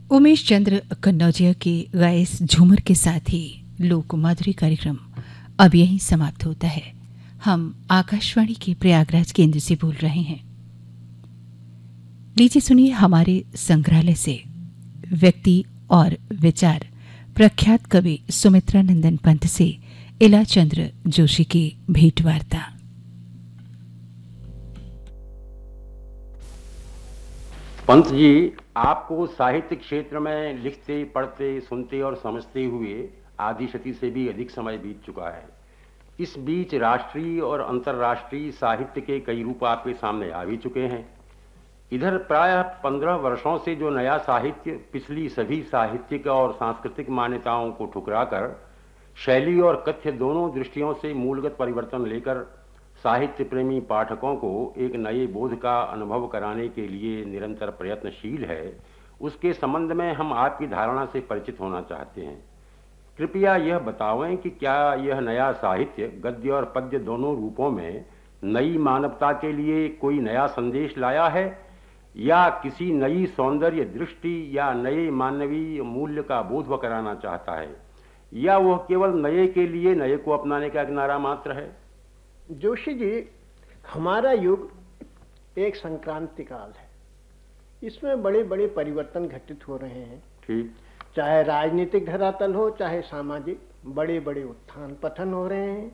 उमेश चंद्र कन्नौजिया के गाए इस झूमर के साथ ही लोक माधुरी कार्यक्रम अब यहीं समाप्त होता है। हम आकाशवाणी के प्रयागराज केंद्र से बोल रहे हैं। लीजिए सुनिए हमारे संग्रहालय से व्यक्ति और विचार प्रख्यात कवि सुमित्रा नंदन पंत से इला चंद्र जोशी की भेंटवार्ता। पंत जी, आपको साहित्य क्षेत्र में लिखते, पढ़ते, सुनते और समझते हुए आधी शती से भी अधिक समय बीत चुका है। इस बीच राष्ट्रीय और अंतर्राष्ट्रीय साहित्य के कई रूप आपके सामने आ भी चुके हैं। इधर प्रायः 15 वर्षों से जो नया साहित्य पिछली सभी साहित्यिक और सांस्कृतिक मान्यताओं को ठुकराकर शैली और कथ्य दोनों दृष्टियों से मूलगत परिवर्तन लेकर साहित्य प्रेमी पाठकों को एक नए बोध का अनुभव कराने के लिए निरंतर प्रयत्नशील है, उसके संबंध में हम आपकी धारणा से परिचित होना चाहते हैं। कृपया यह बतावें कि क्या यह नया साहित्य गद्य और पद्य दोनों रूपों में नई मानवता के लिए कोई नया संदेश लाया है, या किसी नई सौंदर्य दृष्टि या नए मानवीय मूल्य का बोध कराना चाहता है, या वह केवल नए के लिए नए को अपनाने का एक नारा मात्र है? जोशी जी, हमारा युग एक संक्रांति काल है। इसमें बड़े बड़े परिवर्तन घटित हो रहे हैं। ठीक। चाहे राजनीतिक धरातल हो, चाहे सामाजिक, बड़े बड़े उत्थान पतन हो रहे हैं।